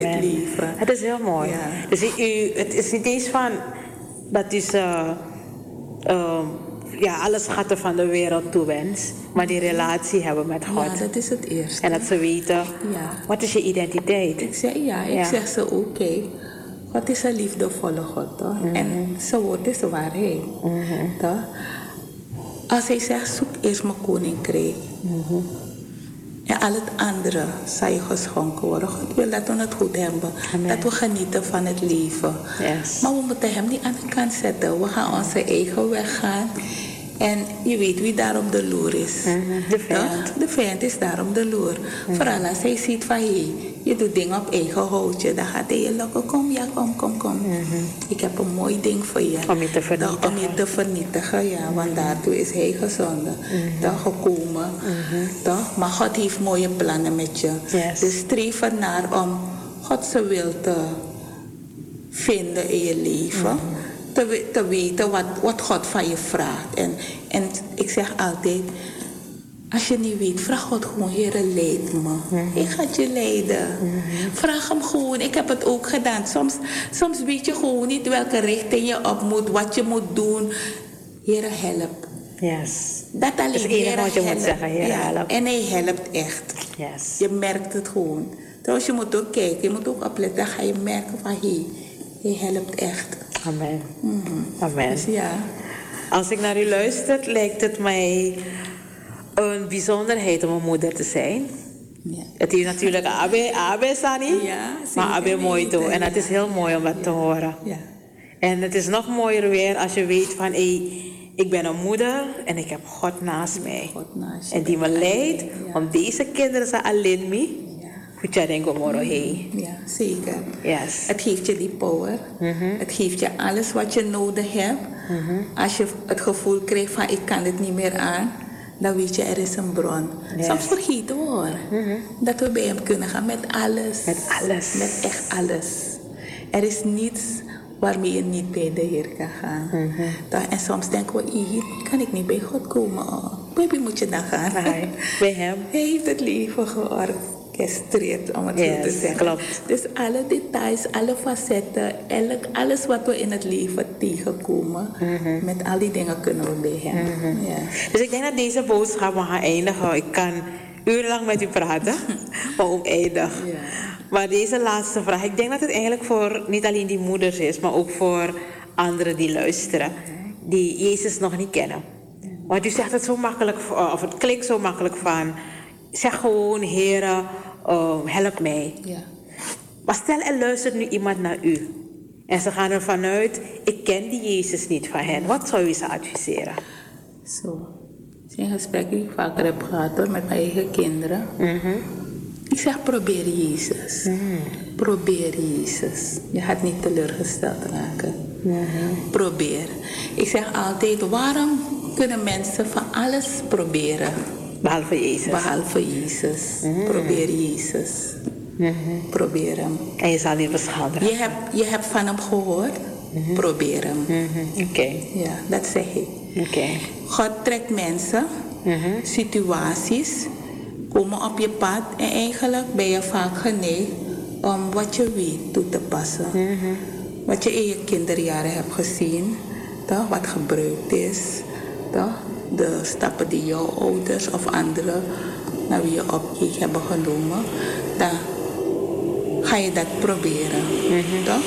het leven. Het is heel mooi. Ja. Dus het is niet eens van dat is alle schatten van de wereld toewens, maar die relatie hebben met God. Ja, dat is het eerste. En dat ze weten, Ja. wat is je identiteit? Ik zeg ze ook, kijk, God is een liefdevolle God, toch? En zijn woord is de waarheid, toch? Als hij zegt, zoek eerst mijn koninkrijk. En al het andere zal je geschonken worden. God wil dat we het goed hebben. Amen. Dat we genieten van het leven. Yes. Maar we moeten hem niet aan de kant zetten. We gaan onze eigen weg gaan. En je weet wie daar op de loer is. De vijand. Toch? De vijand is daar op de loer. Vooral als hij ziet van, je doet dingen op eigen houtje. Dan gaat hij je lokken. Kom. Ik heb een mooi ding voor je. Om je te vernietigen. Om je te vernietigen, ja. Want daartoe is hij gezonden. Toch, gekomen. Toch? Maar God heeft mooie plannen met je. Yes. Dus streef ernaar om God's wil te vinden in je leven. Te weten wat God van je vraagt. En ik zeg altijd, als je niet weet, vraag God gewoon, Heere, leid me. Hij gaat je leiden. Vraag hem gewoon. Ik heb het ook gedaan. Soms weet je gewoon niet welke richting je op moet, wat je moet doen. Heere, help. Yes. Dat alleen. Dat is het enige wat je moet zeggen, Heere, help. En hij helpt echt. Yes. Je merkt het gewoon. Trouwens, je moet ook kijken, je moet ook opletten. Dan ga je merken van, hij helpt echt. Amen. Amen. Dus ja. Als ik naar u luister, lijkt het mij een bijzonderheid om een moeder te zijn. Ja. Het is natuurlijk Abe Sani, Ja, maar Abe mooi toe. En het is heel mooi om dat te horen. Ja. En het is nog mooier weer als je weet van, ik ben een moeder en ik heb God naast mij. God naast je. En die me leidt om deze kinderen te alleen me. Goed, ja, denk ik, Ja, zeker. Yes. Het geeft je die power. Het geeft je alles wat je nodig hebt. Als je het gevoel krijgt van, ik kan het niet meer aan, dan weet je, er is een bron. Yes. Soms vergeten we hoor. Dat we bij hem kunnen gaan met alles. Met alles. Met echt alles. Er is niets waarmee je niet bij de Heer kan gaan. En soms denken we, hier kan ik niet bij God komen. Oh, baby, moet je dan gaan. Nee, bij hem. Hij heeft het leven georchestreerd, om het zo te zeggen. Klopt. Dus alle details, alle facetten, alles wat we in het leven tegenkomen, met al die dingen kunnen we bij hem. Ja. Dus ik denk dat deze boodschap mag gaan eindigen. Ik kan urenlang met u praten, maar ook eindig. Ja. Maar deze laatste vraag, ik denk dat het eigenlijk voor niet alleen die moeders is, maar ook voor anderen die luisteren, die Jezus nog niet kennen. Want u zegt het zo makkelijk, of het klinkt zo makkelijk van, zeg gewoon, Heere, help mij. Ja. Maar stel er luistert nu iemand naar u. En ze gaan ervan uit, ik ken die Jezus niet van hen. Wat zou u ze adviseren? Zo. Het is een gesprek die ik vaker heb gehad hoor, met mijn eigen kinderen. Ik zeg, probeer Jezus. Probeer Jezus. Je gaat niet teleurgesteld raken. Probeer. Ik zeg altijd, waarom kunnen mensen van alles proberen? Behalve Jezus. Behalve Jezus. Probeer Jezus. Probeer hem. En je zal niet verschanderen. Je hebt van hem gehoord. Probeer hem. Oké. Ja, dat zeg ik. Oké. God trekt mensen, situaties, komen op je pad en eigenlijk ben je vaak geneigd om wat je weet toe te passen. Wat je in je kinderjaren hebt gezien, toch? Wat gebruikt is, toch? De stappen die jouw ouders of anderen naar wie je opkeek hebben genomen, dan ga je dat proberen, toch?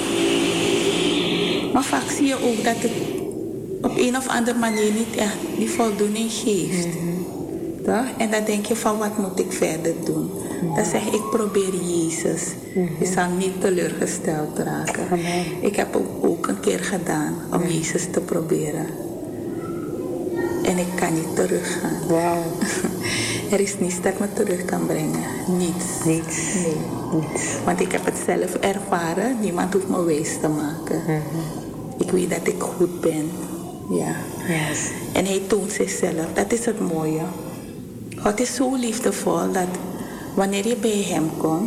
Maar vaak zie je ook dat het op een of andere manier niet echt die voldoening geeft. Toch? En dan denk je van, wat moet ik verder doen? Dan zeg ik, probeer Jezus. Je zal niet teleurgesteld raken. Amen. Ik heb ook een keer gedaan om Jezus te proberen. En ik kan niet teruggaan. Wauw. Er is niets dat me terug kan brengen. Niets. Niets. Nee. Niets. Want ik heb het zelf ervaren. Niemand hoeft me wijs te maken. Ik weet dat ik goed ben. Ja. Yes. En hij toont zichzelf. Dat is het mooie. God is zo liefdevol dat wanneer je bij hem komt,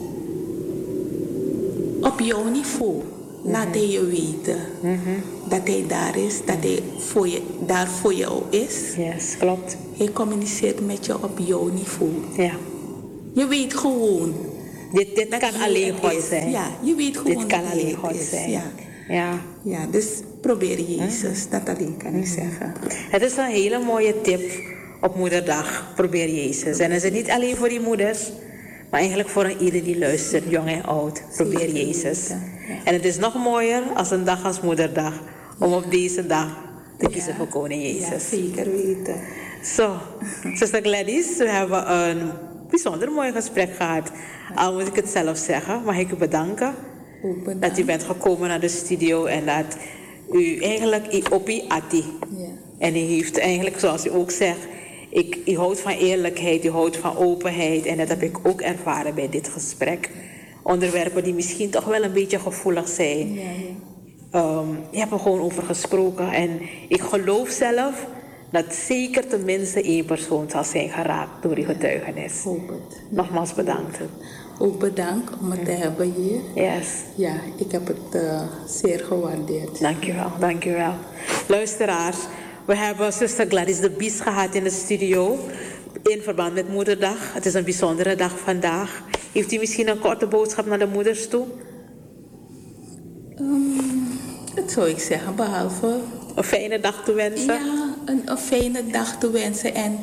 op jouw niveau, laat hij je weten dat hij daar is, dat hij daar voor jou is. Yes, klopt. Hij communiceert met je op jouw niveau. Ja. Je weet gewoon Dit kan alleen God zijn. Ja, je weet gewoon Dit kan dat alleen het God is. zijn. Ja. Ja. Ja, dus probeer Jezus. Dat alleen kan ik zeggen. Het is een hele mooie tip op Moederdag. Probeer Jezus. En is het niet alleen voor die moeders, maar eigenlijk voor ieder die luistert, jong en oud. Probeer Zeker Jezus. weten, ja. En het is nog mooier als een dag als Moederdag, om op deze dag te kiezen voor Koning Ja, Jezus. zeker weten. Zo, zuster Gladys, we hebben een bijzonder mooi gesprek gehad. Al moet ik het zelf zeggen, mag ik u bedanken dat u bent gekomen naar de studio en dat u eigenlijk opie ati. Ja. En u heeft eigenlijk, zoals u ook zegt, u houdt van eerlijkheid, u houdt van openheid. En dat heb ik ook ervaren bij dit gesprek. Onderwerpen die misschien toch wel een beetje gevoelig zijn. Ja, Je hebt er gewoon over gesproken. En ik geloof zelf dat zeker tenminste 1 persoon zal zijn geraakt door die getuigenis. Hoop het. Nogmaals bedankt. Ook bedankt om het te hebben hier. Yes. Ja, ik heb het zeer gewaardeerd. Dank u wel. Luisteraars, we hebben zuster Gladys de Bies gehad in de studio in verband met Moederdag. Het is een bijzondere dag vandaag. Heeft u misschien een korte boodschap naar de moeders toe? Dat zou ik zeggen, behalve... Een fijne dag te wensen? Ja, een fijne dag te wensen. En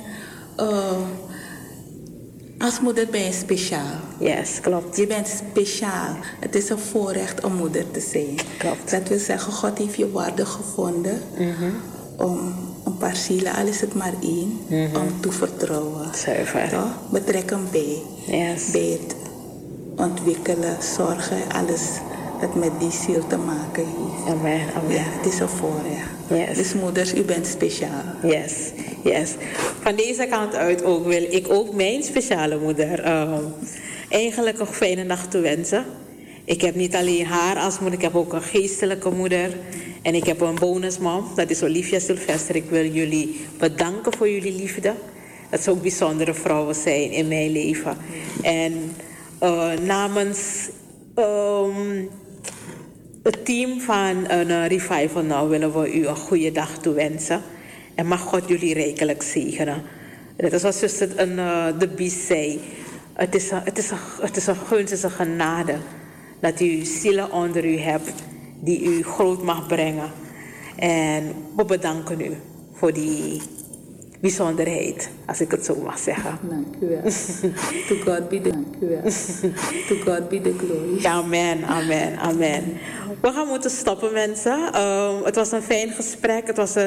als moeder ben je speciaal. Yes, klopt. Je bent speciaal. Het is een voorrecht om moeder te zijn. Klopt. Dat wil zeggen, God heeft je waardig gevonden om een paar zielen, al is het maar 1, om te vertrouwen. Zuiver. Toch? Betrek hem bij. Yes. Bij het ontwikkelen, zorgen, alles dat met die ziel te maken heeft. Amen, amen. Ja, het is een voorrecht. Yes. Dus moeders, u bent speciaal. Yes, yes. Van deze kant uit ook wil ik ook mijn speciale moeder eigenlijk een fijne nacht te wensen. Ik heb niet alleen haar als moeder, ik heb ook een geestelijke moeder. En ik heb een bonusmam, dat is Olivia Sylvester. Ik wil jullie bedanken voor jullie liefde. Dat ze ook bijzondere vrouwen zijn in mijn leven. En namens het team van een Revival Now willen we u een goede dag toewensen. En mag God jullie rijkelijk zegenen. Net als wat zuster de Bies zei. Het is een gunst, het is een genade. Dat u zielen onder u hebt die u groot mag brengen. En we bedanken u voor die bijzonderheid, als ik het zo mag zeggen. Dank u wel. To God be the, dank u wel. To God be the glory. Amen, amen, amen. We gaan moeten stoppen, mensen. Het was een fijn gesprek. Het was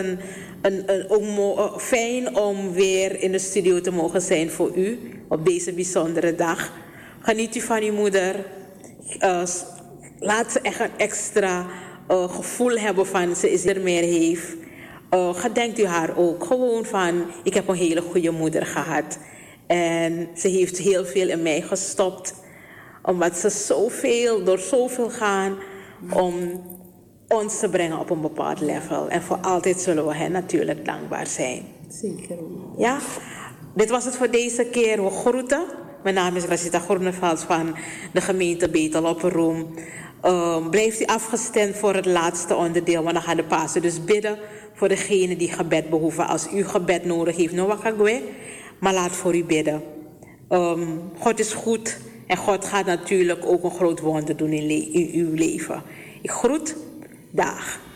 fijn om weer in de studio te mogen zijn voor u op deze bijzondere dag. Geniet u van uw moeder. Laat ze echt een extra gevoel hebben van ze is er meer heeft. Gedenkt u haar ook gewoon van, ik heb een hele goede moeder gehad. En ze heeft heel veel in mij gestopt. Omdat ze door zoveel gaan om ons te brengen op een bepaald level. En voor altijd zullen we hen natuurlijk dankbaar zijn. Zeker. Ja, dit was het voor deze keer. We groeten. Mijn naam is Rosita Groeneveld van de gemeente Bethel op Roem. Blijft u afgestemd voor het laatste onderdeel, want dan gaat de pastor dus bidden voor degene die gebed behoeven. Als u gebed nodig heeft, maar laat voor u bidden. God is goed en God gaat natuurlijk ook een groot wonder doen in uw leven. Ik groet, dag.